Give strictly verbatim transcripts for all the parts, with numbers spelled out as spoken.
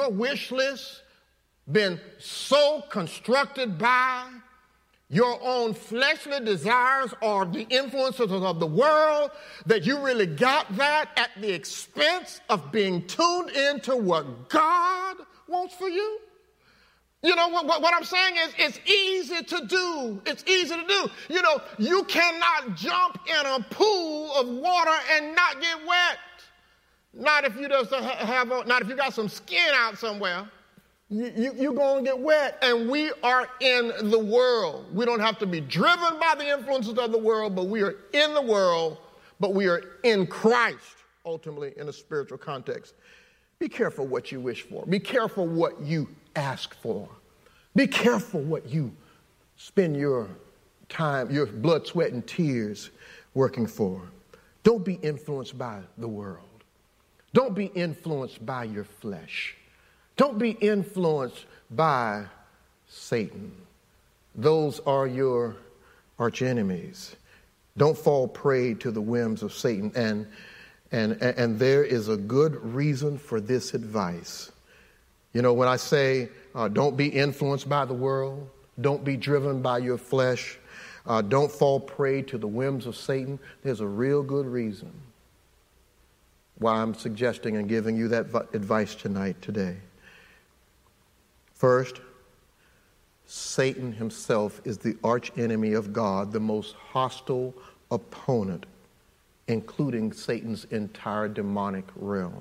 your wish list been so constructed by your own fleshly desires or the influences of the world that you really got that at the expense of being tuned into what God wants for you? You know, what, what I'm saying is it's easy to do. It's easy to do. You know, you cannot jump in a pool of water and not get wet. Not if you just have, a, not if you got some skin out somewhere. You, you, you're going to get wet. And we are in the world. We don't have to be driven by the influences of the world, but we are in the world, but we are in Christ, ultimately, in a spiritual context. Be careful what you wish for. Be careful what you ask for. Be careful what you spend your time, your blood, sweat, and tears working for. Don't be influenced by the world. Don't be influenced by your flesh. Don't be influenced by Satan. Those are your archenemies. Don't fall prey to the whims of Satan. And, and, and there is a good reason for this advice. You know, when I say uh, don't be influenced by the world, don't be driven by your flesh, uh, don't fall prey to the whims of Satan, there's a real good reason why I'm suggesting and giving you that v- advice tonight, today. First, Satan himself is the archenemy of God, the most hostile opponent, including Satan's entire demonic realm.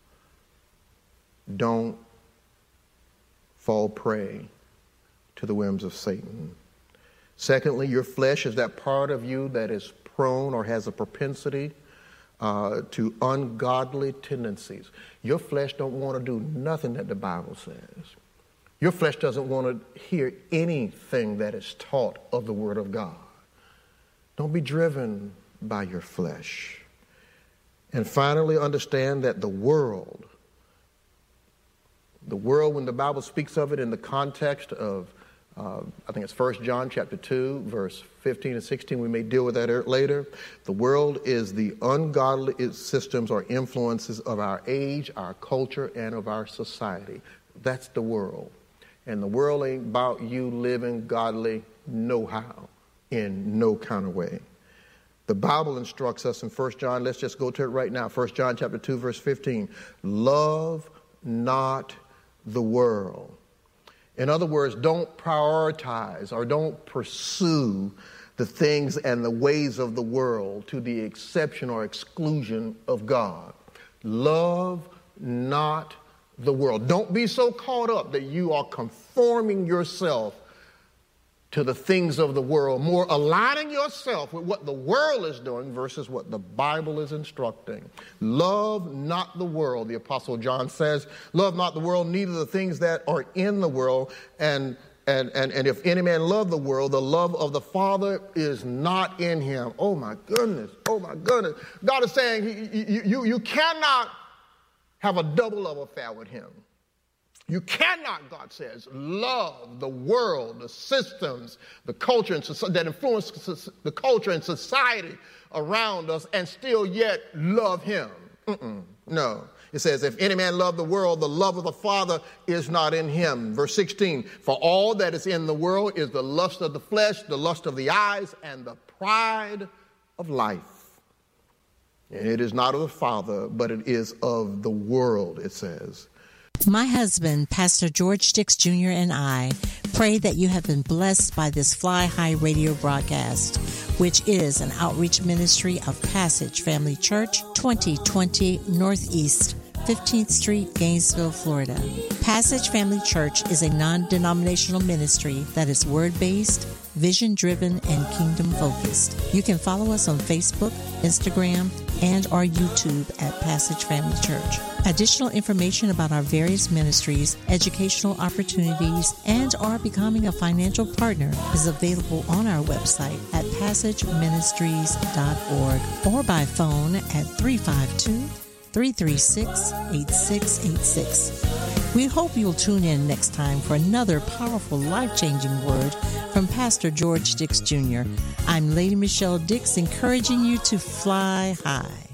Don't fall prey to the whims of Satan. Secondly, your flesh is that part of you that is prone or has a propensity uh, to ungodly tendencies. Your flesh don't want to do nothing that the Bible says. Your flesh doesn't want to hear anything that is taught of the Word of God. Don't be driven by your flesh. And finally, understand that the world, the world, when the Bible speaks of it in the context of, uh, I think it's First John chapter two, verse fifteen and sixteen, we may deal with that later. The world is the ungodly systems or influences of our age, our culture, and of our society. That's the world. And the world ain't about you living godly no-how in no kind of way. The Bible instructs us in First John, let's just go to it right now. First John chapter two, verse fifteen. Love not the world. In other words, don't prioritize or don't pursue the things and the ways of the world to the exception or exclusion of God. Love not the world. Don't be so caught up that you are conforming yourself to the things of the world, more aligning yourself with what the world is doing versus what the Bible is instructing. Love not the world, the Apostle John says. Love not the world, neither the things that are in the world. And and and, and if any man love the world, the love of the Father is not in him. Oh my goodness, oh my goodness. God is saying you, you, you cannot have a double love affair with him. You cannot, God says, love the world, the systems, the culture and so- that influence the culture and society around us and still yet love him. Mm-mm, no. It says, if any man love the world, the love of the Father is not in him. Verse sixteen, for all that is in the world is the lust of the flesh, the lust of the eyes, and the pride of life. And it is not of the Father, but it is of the world, it says. My husband, Pastor George Dix Junior, and I pray that you have been blessed by this Fly High radio broadcast, which is an outreach ministry of Passage Family Church, twenty twenty Northeast fifteenth Street, Gainesville, Florida. Passage Family Church is a non-denominational ministry that is word-based, vision-driven, and kingdom-focused. You can follow us on Facebook, Instagram, and our YouTube at Passage Family Church. Additional information about our various ministries, educational opportunities, and our becoming a financial partner is available on our website at passage ministries dot org or by phone at three five two, three three six, eight six eight six. We hope you'll tune in next time for another powerful, life-changing word from Pastor George Dix Junior I'm Lady Michelle Dix, encouraging you to fly high.